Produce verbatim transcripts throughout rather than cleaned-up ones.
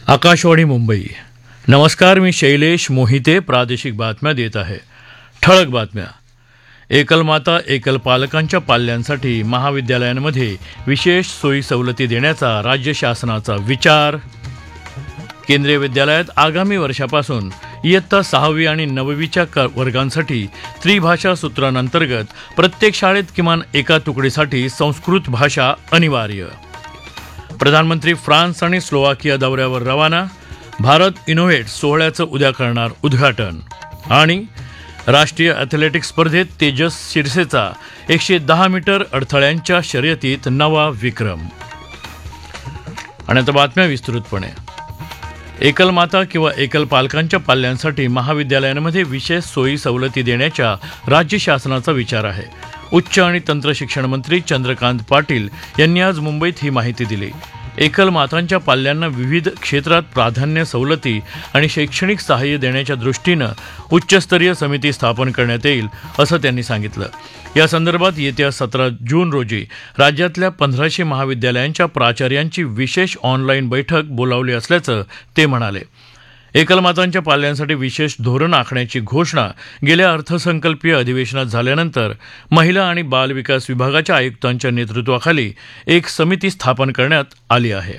आकाशवाणी मुंबई. नमस्कार, मी शैलेश मोहिते प्रादेशिक बातम्या देत आहे. ठळक बातम्या. एकलमाता एकल पालकांच्या पाल्यांसाठी महाविद्यालयांमध्ये विशेष सोयी सवलती देण्याचा राज्य शासनाचा विचार. केंद्रीय विद्यालयात आगामी वर्षापासून इयत्ता सहावी आणि नववीच्या क वर्गांसाठी त्रिभाषा सूत्रांतर्गत प्रत्येक शाळेत किमान एका तुकडीसाठी संस्कृत भाषा अनिवार्य. प्रधानमंत्री फ्रान्स आणि स्लोवाकिया दौऱ्यावर रवाना. भारत इनोव्हेट सोहळ्याचं उद्या करणार उद्घाटन. आणि राष्ट्रीय ॲथलेटिक्स स्पर्धेत तेजस शिरसेचा एकशे दहा मीटर अडथळ्यांच्या शर्यतीत नवा विक्रम. आणि आता बातम्या विस्तृतपणे. एकल माता किंवा एकल पालकांच्या पाल्यांसाठी महाविद्यालयांमध्ये विशेष सोयी सवलती देण्याच्या राज्य शासनाचा विचार आहे. उच्च आणि तंत्र शिक्षण मंत्री चंद्रकांत पाटील यांनी आज मुंबईत ही माहिती दिली. एकल मातांच्या पाल्यांना विविध क्षेत्रात प्राधान्य सवलती आणि शैक्षणिक सहाय्य देण्याच्या दृष्टीनं उच्चस्तरीय समिती स्थापन करण्यात येईल असं त्यांनी सांगितलं. या संदर्भात येत्या सतरा जून रोजी राज्यातल्या पंधराशे महाविद्यालयांच्या प्राचार्यांची विशेष ऑनलाईन बैठक बोलावली असल्याचं ते म्हणाले. एकलमातांच्या पाल्यांसाठी विशेष धोरण आखण्याची घोषणा गेल्या अर्थसंकल्पीय अधिवेशनात झाल्यानंतर महिला आणि बालविकास विभागाच्या आयुक्तांच्या नेतृत्वाखाली एक समिती स्थापन करण्यात आली आहे.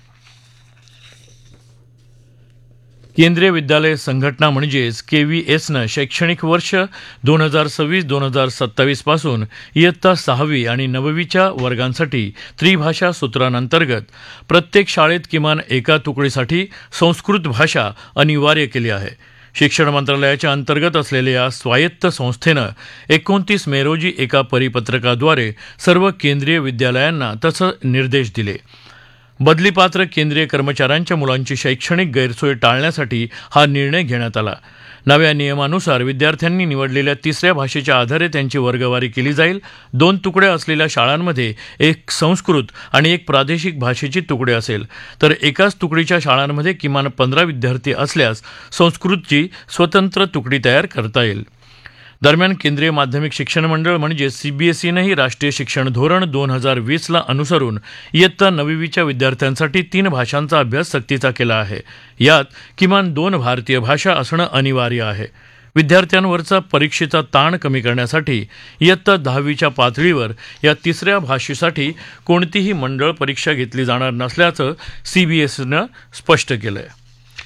केंद्रीय विद्यालय संघटना म्हणजेच के व्ही एसनं शैक्षणिक वर्ष दोन हजार सव्वीस दोन हजार सत्तावीस पासून इयत्ता सहावी आणि नववीच्या वर्गांसाठी त्रिभाषा सूत्रांतर्गत प्रत्येक शाळेत किमान एका तुकडीसाठी संस्कृत भाषा अनिवार्य केली आहे. शिक्षण मंत्रालयाच्या अंतर्गत असलेल्या या स्वायत्त संस्थेनं एकोणतीस मे रोजी एका परिपत्रकाद्वारे सर्व केंद्रीय विद्यालयांना तसं निर्देश दिले. बदलीपात्र केंद्रीय कर्मचाऱ्यांच्या मुलांची शैक्षणिक गैरसोय टाळण्यासाठी हा निर्णय घेण्यात आला. नव्या नियमानुसार विद्यार्थ्यांनी निवडलेल्या तिसऱ्या भाषेच्या आधारे त्यांची वर्गवारी केली जाईल. दोन तुकड्या असलेल्या शाळांमध्ये एक संस्कृत आणि एक प्रादेशिक भाषेची तुकडे असेल, तर एकाच तुकडीच्या शाळांमध्ये किमान पंधरा विद्यार्थी असल्यास संस्कृतची स्वतंत्र तुकडी तयार करता येईल. दरम्यान केंद्रीय माध्यमिक शिक्षण मंडळ म्हणजे सीबीएसईनंही राष्ट्रीय शिक्षण धोरण दोन हजार वीसला अनुसरून इयत्ता नववीच्या विद्यार्थ्यांसाठी तीन भाषांचा अभ्यास सक्तीचा केला आहे. यात किमान दोन भारतीय भाषा असणं अनिवार्य आहे. विद्यार्थ्यांवरचा परीक्षेचा ताण कमी करण्यासाठी इयत्ता दहावीच्या पातळीवर या तिसऱ्या भाषेसाठी कोणतीही मंडळ परीक्षा घेतली जाणार नसल्याचं सीबीएसईनं स्पष्ट केलं आहे.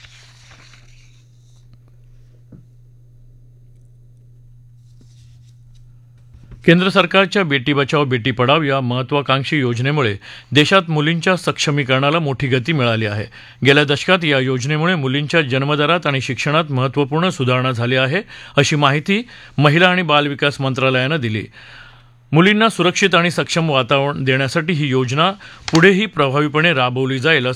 केंद्र सरकारच्या बेटी बचाओ बेटी पढाओ या महत्त्वाकांक्षी योजनेमुळे देशात मुलींच्या सक्षमीकरणाला मोठी गती मिळाली आहे. गेल्या दशकात या योजनेमुळे मुलींच्या जन्मदरात आणि शिक्षणात महत्त्वपूर्ण सुधारणा झाली आहे, अशी माहिती महिला आणि बालविकास मंत्रालयानं दिली. मुलींना सुरक्षित आणि सक्षम वातावरण देण्यासाठी ही योजना पुढेही प्रभावीपणे राबवली जाईल